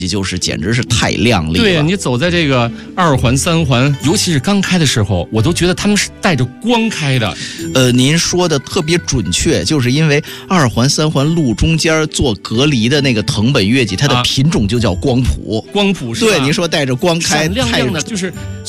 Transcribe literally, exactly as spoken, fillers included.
也就是简直是太亮丽了。 对，你走在这个二环、三环，尤其是刚开的时候，我都觉得他们是带着光开的。 呃，您说的特别准确，就是因为二环、三环路中间做隔离的那个藤本月季，它的品种就叫光谱。 光谱是吧？ 对，您说带着光开， 闪亮亮的，就是